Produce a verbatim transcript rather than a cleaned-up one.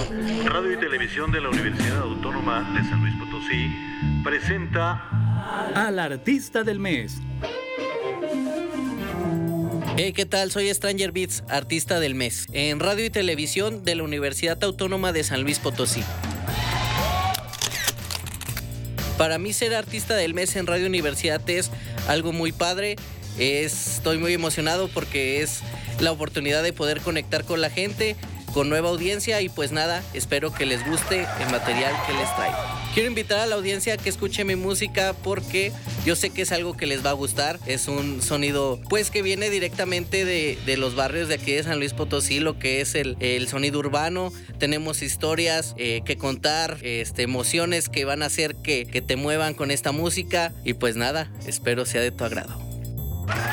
Radio y Televisión de la Universidad Autónoma de San Luis Potosí presenta al artista del mes. Hey, ¿qué tal? Soy Stranger Beats, artista del mes, en Radio y Televisión de la Universidad Autónoma de San Luis Potosí. Para mí ser artista del mes en Radio Universidad es algo muy padre. Es, estoy muy emocionado porque es la oportunidad de poder conectar con la gente, con nueva audiencia y pues nada, espero que les guste el material que les traigo. Quiero invitar a la audiencia a que escuche mi música porque yo sé que es algo que les va a gustar. Es un sonido pues que viene directamente de, de los barrios de aquí de San Luis Potosí, lo que es el, el sonido urbano. Tenemos historias eh, que contar, este, emociones que van a hacer que, que te muevan con esta música y pues nada, espero sea de tu agrado.